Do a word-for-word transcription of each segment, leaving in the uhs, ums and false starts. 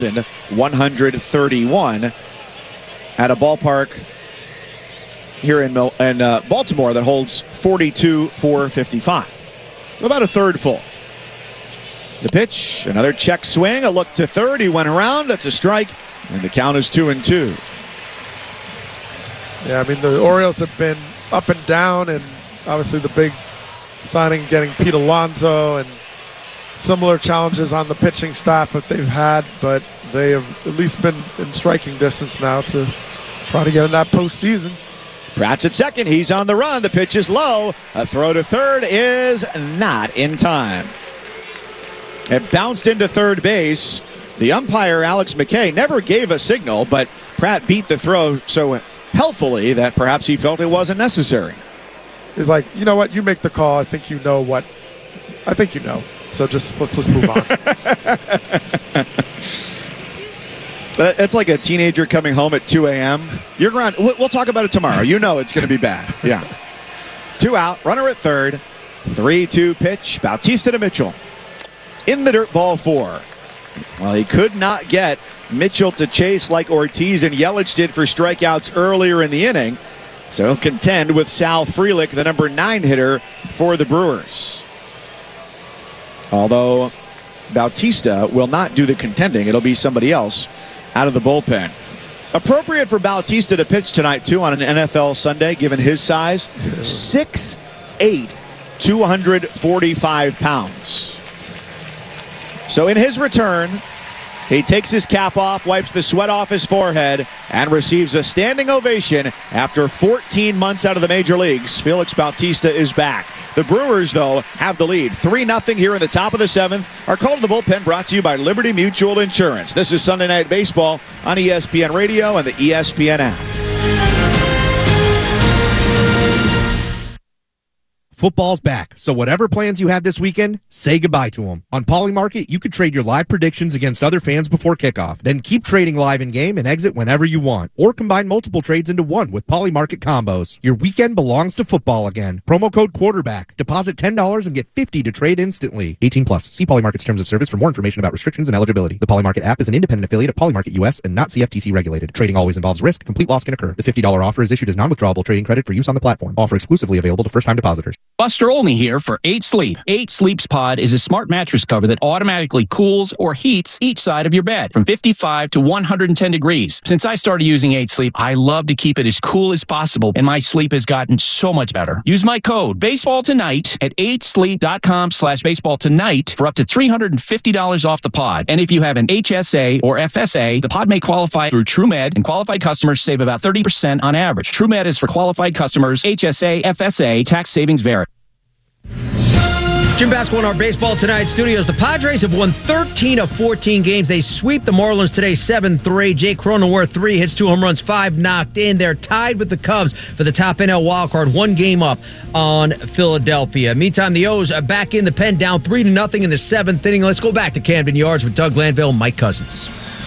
one thirty-one at a ballpark here in, in uh, Baltimore that holds forty-two four fifty-five. So about a third full. The pitch, another check swing, a look to third. He went around. That's a strike, and the count is two and two. Yeah, I mean, the Orioles have been up and down, and obviously the big signing getting Pete Alonso and similar challenges on the pitching staff that they've had, but they have at least been in striking distance now to try to get in that postseason. Pratt's at second. He's on the run. The pitch is low. A throw to third is not in time. It bounced into third base. The umpire, Alex McKay, never gave a signal, but Pratt beat the throw so healthily that perhaps he felt it wasn't necessary. He's like, you know what? You make the call. I think you know what. I think you know. So just let's let's move on. It's like a teenager coming home at two a.m. You're going. We'll talk about it tomorrow. You know it's going to be bad. Yeah. Two out. Runner at third. three two pitch. Bautista to Mitchell. In the dirt, ball four. Well, he could not get Mitchell to chase like Ortiz and Yelich did for strikeouts earlier in the inning. So he'll contend with Sal Frelick, the number nine hitter for the Brewers. Although Bautista will not do the contending. It'll be somebody else out of the bullpen. Appropriate for Bautista to pitch tonight, too, on an N F L Sunday, given his size. six eight, two hundred forty-five pounds. So in his return, he takes his cap off, wipes the sweat off his forehead, and receives a standing ovation after fourteen months out of the major leagues. Felix Bautista is back. The Brewers, though, have the lead. three nothing here in the top of the seventh. Our call to the bullpen brought to you by Liberty Mutual Insurance. This is Sunday Night Baseball on E S P N Radio and the E S P N app. Football's back, so whatever plans you had this weekend, say goodbye to them. On Polymarket, you could trade your live predictions against other fans before kickoff. Then keep trading live in-game and exit whenever you want. Or combine multiple trades into one with Polymarket combos. Your weekend belongs to football again. Promo code quarterback. Deposit ten dollars and get fifty dollars to trade instantly. eighteen plus. See Polymarket's terms of service for more information about restrictions and eligibility. The Polymarket app is an independent affiliate of Polymarket U S and not C F T C regulated. Trading always involves risk. Complete loss can occur. The fifty dollars offer is issued as non-withdrawable trading credit for use on the platform. Offer exclusively available to first-time depositors. Buster Olney here for eight sleep. eight sleeps Pod is a smart mattress cover that automatically cools or heats each side of your bed from fifty-five to one hundred ten degrees. Since I started using eight sleep, I love to keep it as cool as possible, and my sleep has gotten so much better. Use my code baseball tonight at eight sleep dot com slash baseball tonight for up to three hundred fifty dollars off the pod. And if you have an H S A or F S A, the pod may qualify through TrueMed, and qualified customers save about thirty percent on average. TrueMed is for qualified customers. H S A, F S A, tax savings vary. Jim Basco in our Baseball Tonight studios. The Padres have won thirteen of fourteen games. They sweep the Marlins today seven three. Jake Cronenworth, three hits, two home runs, five knocked in. They're tied with the Cubs for the top N L wildcard, one game up on Philadelphia. Meantime, the O's are back in the pen, down three to nothing in the seventh inning. Let's go back to Camden Yards with Doug Glanville and Mike Cousins.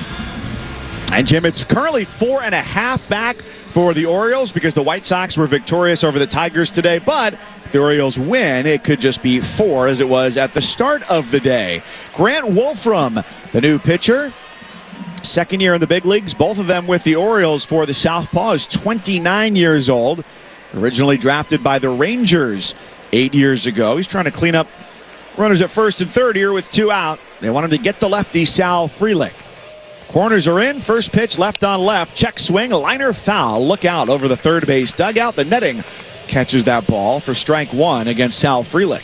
And Jim, it's currently four and a half back for the Orioles because the White Sox were victorious over the Tigers today, but the Orioles win, it could just be four as it was at the start of the day. Grant Wolfram, the new pitcher, second year in the big leagues, both of them with the Orioles for the Southpaw, is twenty-nine years old, originally drafted by the Rangers eight years ago. He's trying to clean up runners at first and third here with two out. They want him to get the lefty, Sal Frelick. Corners are in, first pitch left on left, check swing, liner foul, look out over the third base dugout. The netting catches that ball for strike one against Sal Frelick.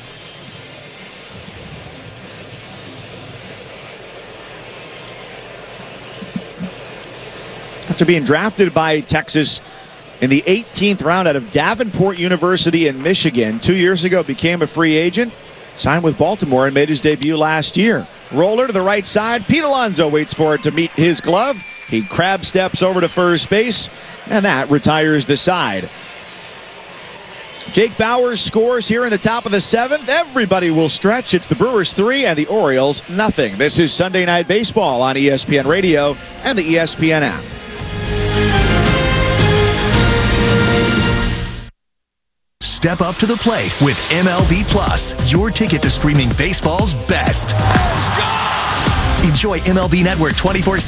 After being drafted by Texas in the eighteenth round out of Davenport University in Michigan, two years ago became a free agent, signed with Baltimore and made his debut last year. Roller to the right side. Pete Alonso waits for it to meet his glove. He crab steps over to first base, and that retires the side. Jake Bauers scores here in the top of the seventh. Everybody will stretch. It's the Brewers three and the Orioles nothing. This is Sunday Night Baseball on E S P N Radio and the E S P N app. Step up to the plate with M L B Plus, your ticket to streaming baseball's best. Let's go! Enjoy M L B Network twenty-four